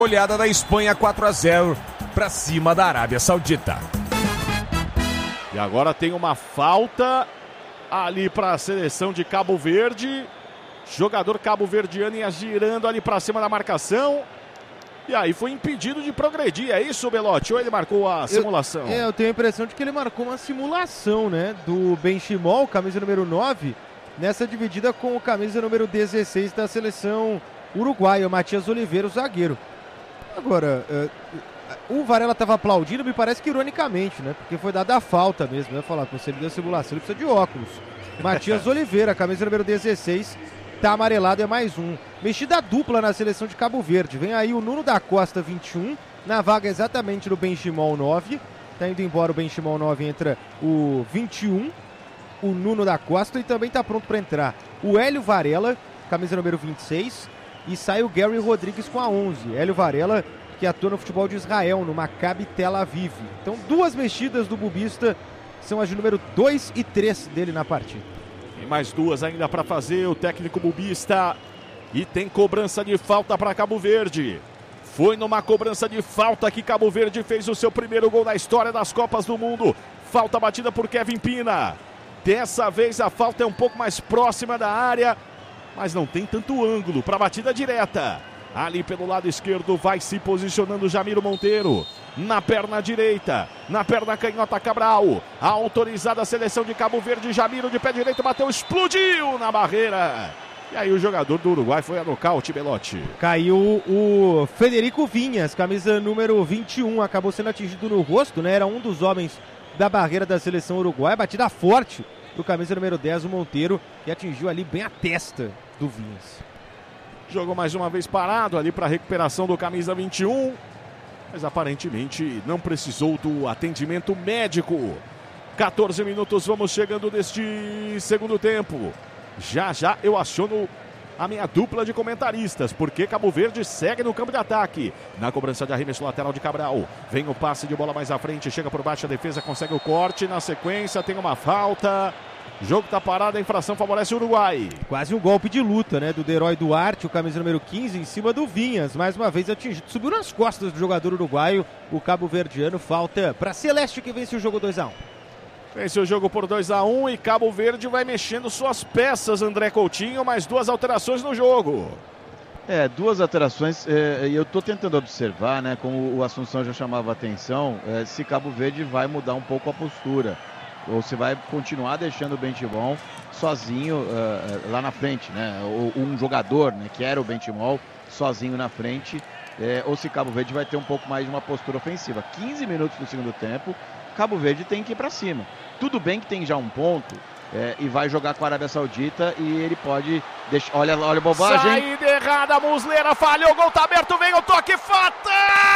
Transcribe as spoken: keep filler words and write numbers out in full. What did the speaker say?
Olhada da Espanha, quatro a zero para cima da Arábia Saudita. E agora tem uma falta ali para a seleção de Cabo Verde. Jogador cabo-verdiano ia girando ali para cima da marcação. E aí foi impedido de progredir. É isso, Belotti? Ou ele marcou a simulação? Eu, é, eu tenho a impressão de que ele marcou uma simulação, né? Do Benchimol, camisa número nove, nessa dividida com o camisa número dezesseis da seleção uruguaia, Matias Oliveira, o zagueiro. Agora, uh, o Varela estava aplaudindo, me parece que ironicamente, né? Porque foi dada a falta mesmo, né? Falar, você me deu a simulação, ele precisa de óculos. Matias Oliveira, camisa número dezesseis, tá amarelado, é mais um. Mexida dupla na seleção de Cabo Verde. Vem aí o Nuno da Costa, vinte e um, na vaga exatamente do Benchimol, nove. Tá indo embora o Benchimol, nove, entra o vinte e um, o Nuno da Costa, e também tá pronto para entrar o Hélio Varela, camisa número vinte e seis, e sai o Gary Rodrigues com a onze. Hélio Varela, que atua no futebol de Israel, no Maccabi Tel Aviv. Então, duas mexidas do bubista, são as de número dois e três dele na partida. Tem mais duas ainda para fazer o técnico bubista. E tem cobrança de falta para Cabo Verde. Foi numa cobrança de falta que Cabo Verde fez o seu primeiro gol na história das Copas do Mundo. Falta batida por Kevin Pina. Dessa vez a falta é um pouco mais próxima da área, mas não tem tanto ângulo para batida direta. Ali pelo lado esquerdo vai se posicionando Jamiro Monteiro. Na perna direita, na perna canhota Cabral. Autorizada a seleção de Cabo Verde. Jamiro de pé direito bateu, explodiu na barreira. E aí o jogador do Uruguai foi a nocaute, Belotti. Caiu o Federico Vinhas, camisa número vinte e um, acabou sendo atingido no rosto, né? Era um dos homens da barreira da seleção uruguaia. Batida forte do camisa número dez, o Monteiro, que atingiu ali bem a testa do Vinhas. Jogou mais uma vez parado ali para a recuperação do camisa vinte e um, mas aparentemente não precisou do atendimento médico. quatorze minutos, vamos chegando deste segundo tempo. Já já eu aciono a minha dupla de comentaristas, porque Cabo Verde segue no campo de ataque. Na cobrança de arremesso lateral de Cabral. Vem o passe de bola mais à frente, chega por baixo a defesa, consegue o corte. Na sequência tem uma falta. O jogo tá parado, a infração favorece o Uruguai. Quase um golpe de luta, né, do Deroy Duarte, o camisa número quinze, em cima do Vinhas. Mais uma vez atingido, subiu nas costas do jogador uruguaio, o cabo-verdiano. Falta para Celeste, que vence o jogo dois a um. Vence o jogo por dois a um e Cabo Verde vai mexendo suas peças, André Coutinho, mais duas alterações no jogo. É, duas alterações, e é, eu estou tentando observar, né, como o Assunção já chamava a atenção, é, se Cabo Verde vai mudar um pouco a postura, ou se vai continuar deixando o Benchimol sozinho uh, lá na frente, né, ou um jogador, né, que era o Benchimol, sozinho na frente, é, ou se Cabo Verde vai ter um pouco mais de uma postura ofensiva. quinze minutos no segundo tempo, Cabo Verde tem que ir para cima. Tudo bem que tem já um ponto é, e vai jogar com a Arábia Saudita e ele pode deixar... Olha, olha a bobagem. Saída errada, Muslera falhou, o gol tá aberto, vem o toque fatal!